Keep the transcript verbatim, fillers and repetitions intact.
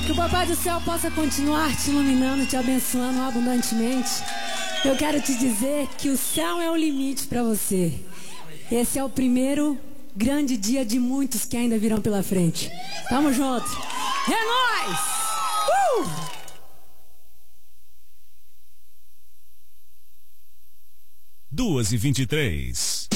Que o Papai do Céu possa continuar te iluminando, te abençoando abundantemente. Eu quero te dizer que o céu é o limite para você. Esse é o primeiro grande dia de muitos que ainda virão pela frente. Tamo junto. É nóis! Uh! duas e vinte e três.